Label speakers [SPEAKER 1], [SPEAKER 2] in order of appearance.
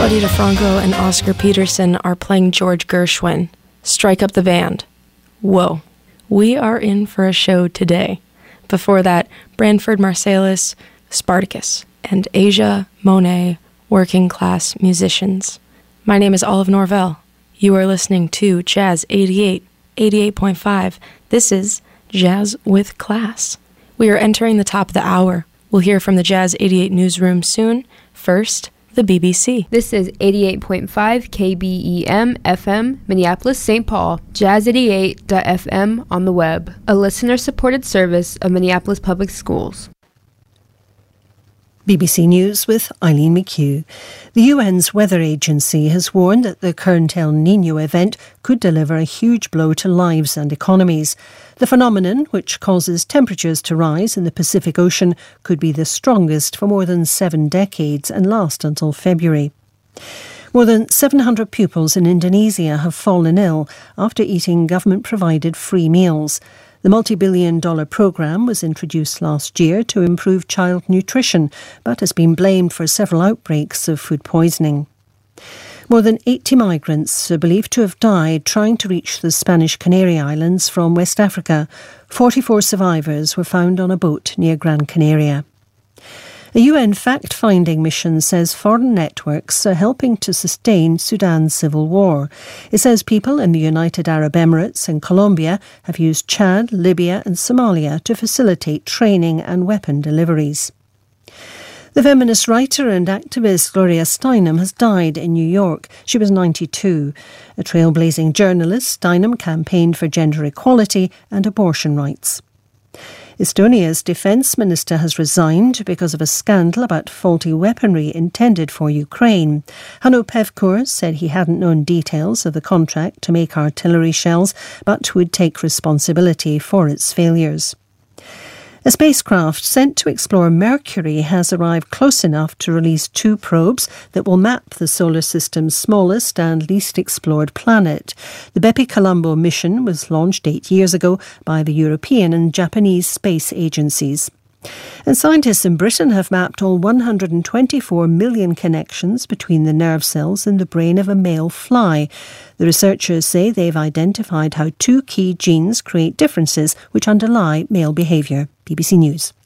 [SPEAKER 1] Buddy DeFranco and Oscar Peterson are playing George Gershwin. Strike up the band. Whoa. We are in for a show today. Before that, Branford Marsalis, Spartacus, and Asia Monet, Working Class Musicians. My name is Olive Norvell. You are listening to Jazz 88, 88.5. This is Jazz with Class. We are entering the top of the hour. We'll hear from the Jazz 88 newsroom soon. First, the BBC.
[SPEAKER 2] This is 88.5 KBEM FM, Minneapolis, St. Paul, jazz88.fm on the web, a listener-supported service of Minneapolis Public Schools.
[SPEAKER 3] BBC News with Eileen McHugh. The UN's weather agency has warned that the current El Niño event could deliver a huge blow to lives and economies. The phenomenon, which causes temperatures to rise in the Pacific Ocean, could be the strongest for more than 7 decades and last until February. More than 700 pupils in Indonesia have fallen ill after eating government-provided free meals. The multi-billion-dollar programme was introduced last year to improve child nutrition, but has been blamed for several outbreaks of food poisoning. More than 80 migrants are believed to have died trying to reach the Spanish Canary Islands from West Africa. 44 survivors were found on a boat near Gran Canaria. A UN fact-finding mission says foreign networks are helping to sustain Sudan's civil war. It says people in the United Arab Emirates and Colombia have used Chad, Libya and Somalia to facilitate training and weapon deliveries. The feminist writer and activist Gloria Steinem has died in New York. She was 92. A trailblazing journalist, Steinem campaigned for gender equality and abortion rights. Estonia's defence minister has resigned because of a scandal about faulty weaponry intended for Ukraine. Hanno Pevkur said he hadn't known details of the contract to make artillery shells, but would take responsibility for its failures. A spacecraft sent to explore Mercury has arrived close enough to release 2 probes that will map the solar system's smallest and least explored planet. The Bepi Colombo mission was launched 8 years ago by the European and Japanese space agencies. And scientists in Britain have mapped all 124 million connections between the nerve cells in the brain of a male fly. The researchers say they've identified how 2 key genes create differences which underlie male behaviour. BBC News.